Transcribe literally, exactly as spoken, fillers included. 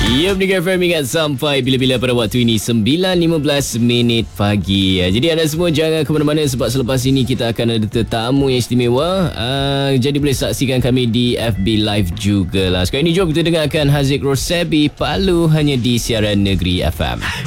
Ya, Pendengar F M ingat sampai bila-bila pada waktu ini sembilan lima belas minit pagi. Jadi anda semua jangan ke mana-mana sebab selepas ini kita akan ada tetamu yang istimewa. Uh, jadi boleh saksikan kami di F B Live jugalah. Sekarang ini jom kita dengarkan Haziq Rosebi, Palu hanya di Siaran Negeri F M.